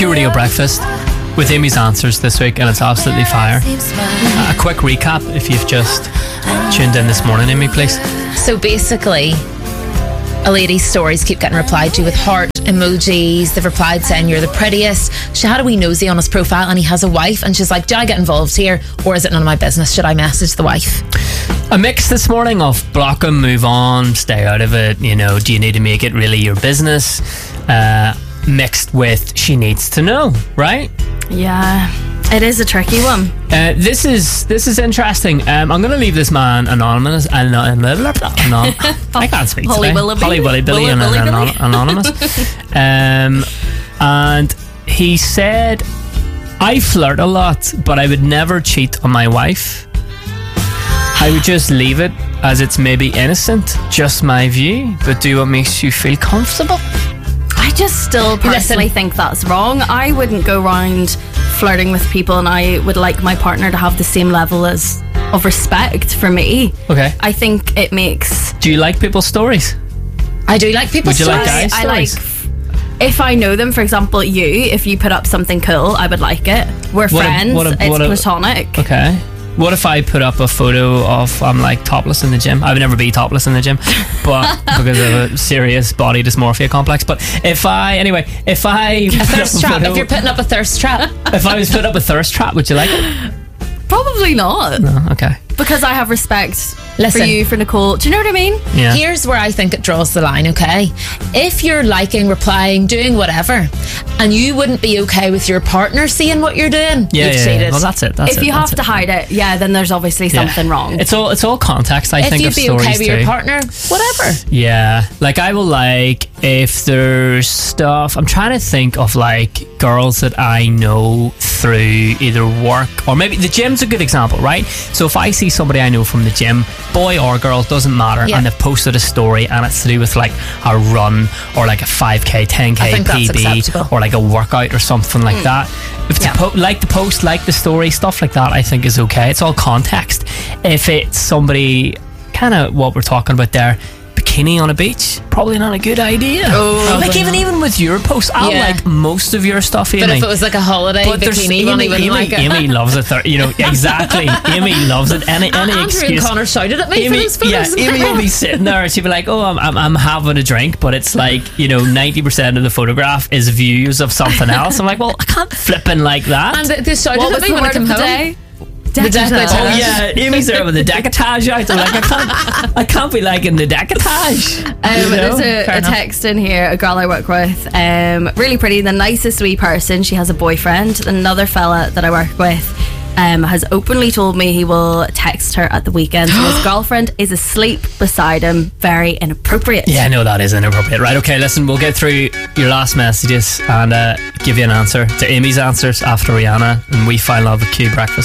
Q Radio Breakfast with Amy's answers this week, and it's absolutely fire. A quick recap if you've just tuned in this morning, Amy, please. So basically, a lady's stories keep getting replied to with heart emojis. They've replied saying you're the prettiest. She had a wee nosy on his profile and he has a wife, and she's like, do I get involved here or is it none of my business? Should I message the wife? A mix this morning of block him, move on, stay out of it, you know, do you need to make it really your business? Mixed with she needs to know, right? Yeah, it is a tricky one. This is interesting. I'm going to leave this man anonymous. I can't speak today. Holly Willy Billy anonymous. And he said, I flirt a lot, but I would never cheat on my wife. I would just leave it as it's maybe innocent, just my view, but do what makes you feel comfortable. I just still personally think that's wrong. I wouldn't go around flirting with people, and I would like my partner to have the same level of respect for me. Okay. I think it makes... Do you like people's stories? I do like people's Would you like stories. guys' I like... stories? If I know them, for example, if you put up something cool, I would like it. We're friends. It's platonic. Okay. What if I put up a photo of I'm like topless in the gym? I would never be topless in the gym, but because of a serious body dysmorphia complex. But if I a thirst trap. If you're putting up a thirst trap, if I was putting up a thirst trap, would you like it? Probably not. No. Okay. Because I have respect Listen, for you, for Nicole. Do you know what I mean? Yeah. Here's where I think it draws the line, okay? If you're liking, replying, doing whatever, and you wouldn't be okay with your partner seeing what you're doing, you've cheated. Well, that's it. If you have to hide it, then there's obviously something wrong. It's all context. I think if of you'd be stories okay with too. your partner, whatever. Yeah, like I will like if there's stuff. I'm trying to think of like girls that I know through either work or maybe the gym's a good example, right? So if I see somebody I know from the gym, boy or girl, doesn't matter, and they've posted a story and it's to do with like a run or like a 5k, 10k PB or like a workout or something like that. If it's like the post, like the story, stuff like that, I think is okay. It's all context. If it's somebody, kind of what we're talking about there, bikini on a beach, probably not a good idea. Like even with your posts, I'll like most of your stuff, Amy. But if it was like a holiday bikini, Amy loves it. Exactly. Amy loves it. Any Andrew excuse. and Connor shouted at me for those photos. Yeah, Amy will be sitting there and she'll be like, "Oh, I'm having a drink," but it's like 90% of the photograph is views of something else. I'm like, well, I can't flipping like that. And they shouted at me when I came home. Decolletage. Oh yeah, Amy's there with the decolletage out. I'm like, I can't be liking the decolletage. There's a text in here, a girl I work with, really pretty, the nicest wee person. She has a boyfriend. Another fella that I work with has openly told me he will text her at the weekend. So his girlfriend is asleep beside him. Very inappropriate. Yeah, no, that is inappropriate. Right, okay, listen, we'll get through your last messages and give you an answer to Amy's answers after Rihanna, and we find love with Q Breakfast.